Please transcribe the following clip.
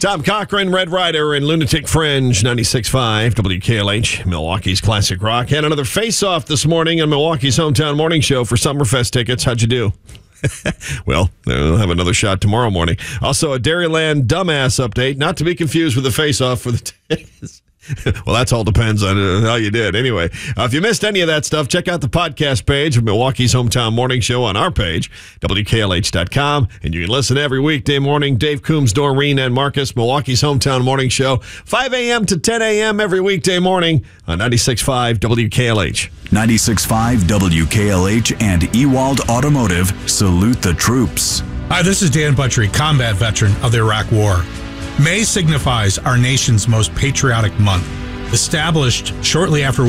Tom Cochran, Red Rider, and Lunatic Fringe, 96.5 WKLH, Milwaukee's Classic Rock. Had another face-off this morning on Milwaukee's Hometown Morning Show for Summerfest tickets. How'd you do? Well, we'll have another shot tomorrow morning. Also, a Dairyland dumbass update, not to be confused with the face-off for the tickets. Well, that all depends on how you did. Anyway, if you missed any of that stuff, check out the podcast page of Milwaukee's Hometown Morning Show on our page, WKLH.com. And you can listen every weekday morning. Dave Coombs, Doreen, and Marcus, Milwaukee's Hometown Morning Show, 5 a.m. to 10 a.m. every weekday morning on 96.5 WKLH. 96.5 WKLH and Ewald Automotive salute the troops. Hi, this is Dan Butchery, combat veteran of the Iraq War. May signifies our nation's most patriotic month. Established shortly after